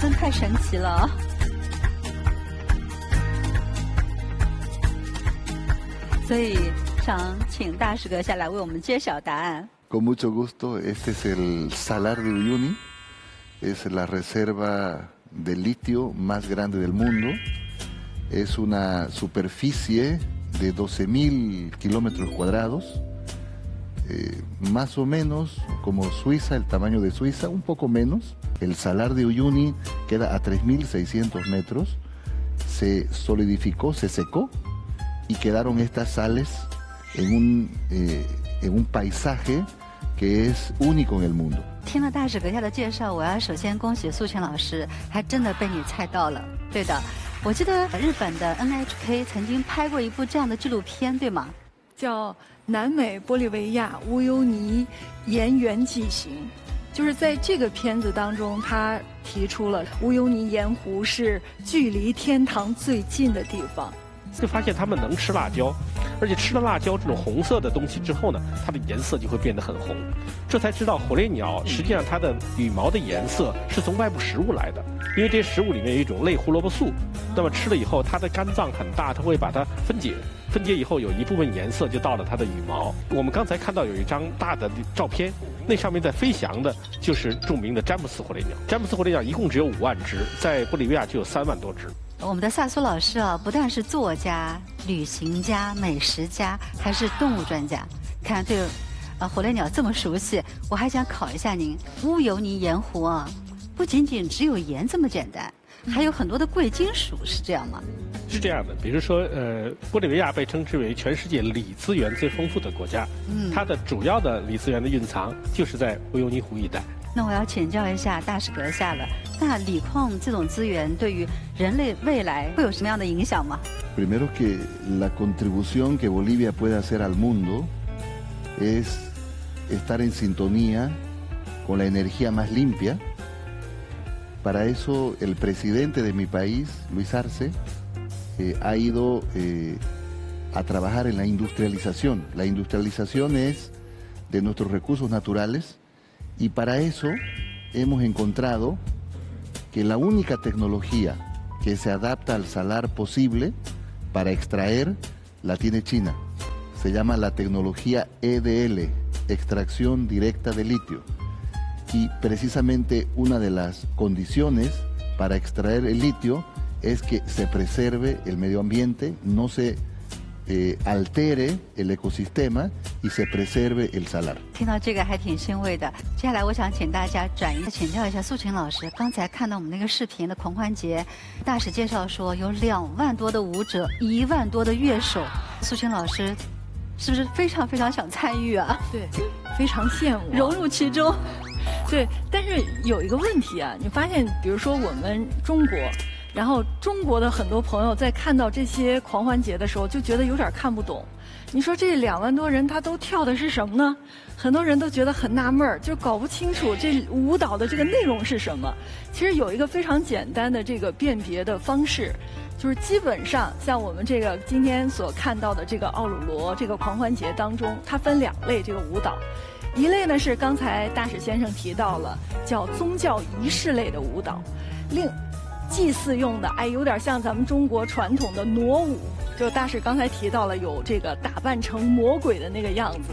真太神奇了。所以想请大使阁下来为我们揭晓答案。 Con mucho gusto, este es el Salar de Uyuni, es la reserva de litio más grande del mundo, es una superficie de 12.000 kilómetros cuadrados, más o menos como Suiza, el tamaño de Suiza, un poco menos. El Salar de Uyuni queda a 3.600 metros, se solidificó, se secó y quedaron estas sales en un paisaje que es único en el mundo。 听了大使阁下的介绍，我要首先恭喜素琴老师，还真的被你猜到了。对的，我记得日本的 NHK 曾经拍过一部这样的纪录片，对吗？ 叫《南美玻利维亚乌尤尼盐源纪行》，就是在这个片子当中，他提出了乌尤尼盐湖是距离天堂最近的地方。 就发现他们能吃辣椒，而且吃了辣椒这种红色的东西之后呢，它的颜色就会变得很红。这才知道火烈鸟实际上它的羽毛的颜色是从外部食物来的，因为这些食物里面有一种类胡萝卜素，那么吃了以后它的肝脏很大，它会把它分解，分解以后有一部分颜色就到了它的羽毛。我们刚才看到有一张大的照片，那上面在飞翔的就是著名的詹姆斯火烈鸟。詹姆斯火烈鸟一共只有5万只，在玻利维亚就有3万多只。 我们的萨苏老师啊，不但是作家、旅行家、美食家，还是动物专家。看对火烈鸟这么熟悉，我还想考一下您，乌尤尼盐湖啊，不仅仅只有盐这么简单，还有很多的贵金属，是这样吗？ 是这样的，比如说玻利维亚被称之为全世界锂资源最丰富的国家，它的主要的锂资源的蕴藏就是在乌尤尼湖一带。 那我要请教一下大使阁下了，那锂矿这种资源对于人类未来会有什么样的影响吗？ Primero que la contribución que Bolivia puede hacer al mundo es estar en sintonía con la energía más limpia. Para eso el presidente de mi país, Luis Arce, ha ido a trabajar en la industrialización. La industrialización es de nuestros recursos naturales. Y para eso hemos encontrado que la única tecnología que se adapta al salar posible para extraer la tiene China. Se llama la tecnología EDL, extracción directa de litio. Y precisamente una de las condiciones para extraer el litio es que se preserve el medio ambiente, no se altere el ecosistema y se preserve el salar。 听到这个还挺欣慰的。接下来我想请大家转移请教一下素琴老师，刚才看到我们那个视频的狂欢节，大使介绍说有2万多的舞者，1万多的乐手，素琴老师是不是非常非常想参与啊？ 对，非常羡慕， 融入其中。 对，但是有一个问题啊，你发现，比如说我们中国。然后中国的很多朋友在看到这些狂欢节的时候，就觉得有点看不懂。你说这2万多人他都跳的是什么呢？很多人都觉得很纳闷儿，就搞不清楚这舞蹈的这个内容是什么。其实有一个非常简单的这个辨别的方式，就是基本上像我们这个今天所看到的这个奥鲁罗这个狂欢节当中，它分2类这个舞蹈。一类呢是刚才大使先生提到了，叫宗教仪式类的舞蹈，祭祀用的，有点像咱们中国传统的傩舞，就大使刚才提到了有这个打扮成魔鬼的那个样子。